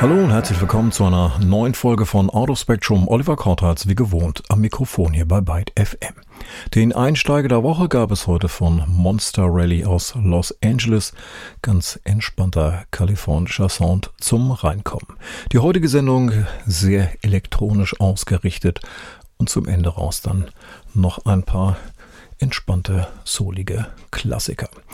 Hallo und herzlich willkommen zu einer neuen Folge von Autospectrum. Oliver Kortharz, wie gewohnt, am Mikrofon hier bei Byte FM. Den Einsteiger der Woche gab es heute von Monster Rally aus Los Angeles. Ganz entspannter kalifornischer Sound zum Reinkommen. Die heutige Sendung sehr elektronisch ausgerichtet und zum Ende raus dann noch ein paar entspannte, soulige Klassiker.